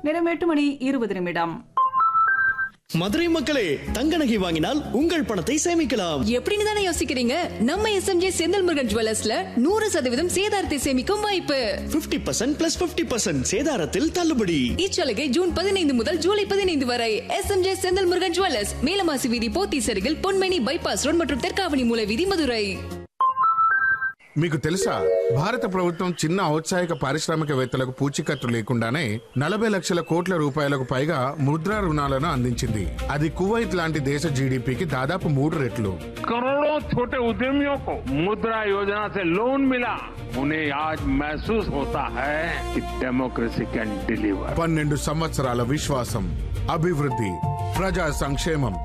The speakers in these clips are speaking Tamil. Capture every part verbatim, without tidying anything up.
நேரம் எட்டு மணி இருபது நிமிடம். மதுரை மக்களே, தங்க நகை வாங்கினால் உங்கள் பணத்தை சேமிக்கலாம். எப்படின்னு தானே யோசிக்கிறீங்க? நம்ம எஸ்எம்ஜே செந்தில் முருகன் ஜுவல்லர்ஸ்ல நூறு சதவீதம் சேதாரத்தை சேமிக்கும் வாய்ப்பு. Fifty percent plus fifty percent சேதாரத்தில் தள்ளுபடி. இச்சலுகை ஜூன் பதினைந்து முதல் ஜூலை பதினைந்து வரை. எஸ்எம்ஜே செந்தில் முருகன் ஜுவல்லர்ஸ், மேலமாசி வீதி, போத்தீஸ் அருகில், பொன்மேனி பைபாஸ் ரோட் மற்றும் தெற்காவணி மூல வீதி, மதுரை. మీకు తెలుసా, భారత ప్రభుత్వం చిన్న ఔత్సాహిక పారిశ్రామికవేత్తలకు పూచీకత్తు లేకుండానే నలభై లక్షల కోట్ల రూపాయలకు పైగా ముద్రా రుణాలను అందించింది. అది కువైట్ లాంటి దేశ జీడీపీకి దాదాపు మూడు రెట్లు. करोड़ों छोटे उद्यमियों को मुद्रा योजना से लोन मिला. उन्हें आज महसूस होता है कि डेमोक्रेसी कैन डिलीवर. పన్నెండు సంవత్సరాల విశ్వాసం, అభివృద్ధి, ప్రజా సంక్షేమం.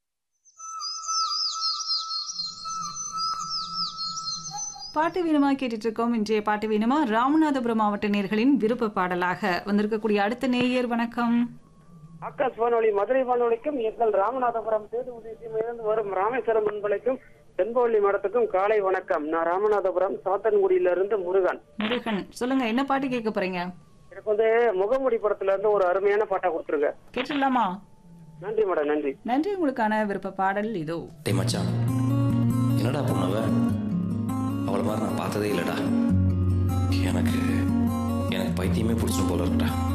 பாட்டு வீணமா கேட்டுட்டு இருக்கோம். இன்றைய பாட்டு வீணமா ராமநாதபுரம் மாவட்ட நேயர்களின் விருப்ப பாடலாக வந்திருக்கக்கூடிய அடுத்த நேயர். வணக்கம். ஆகாஷ் வானொலி மதுரை வானொலிக்கும் எங்கள் ராமநாதபுரம் சேது உதயத்திலிருந்து வரும் ராமேஸ்வரம் அன்பலைக்கும் தென்பவள்ளி மடத்துக்கும் காலை வணக்கம். நான் ராமநாதபுரம் சாத்தன்குடியிலிருந்து முருகன். முருகன், சொல்லுங்க, என்ன பாட்டு கேட்க போறீங்க? எனக்கு வந்து முகமுடி படத்துல இருந்து ஒரு அருமையான பாட்டா கொடுத்துருங்க. கேட்டுடலாமா? நன்றி மேடம், நன்றி. நன்றி. உங்களுக்கான விருப்ப பாடல் இதோ. டேய் மச்சான், என்னடா பொண்ணவ? அவளை மாதிரி நான் பார்த்ததே இல்லைடா. எனக்கு எனக்கு பைத்தியமே பிடிச்சும் போல இருக்கடா.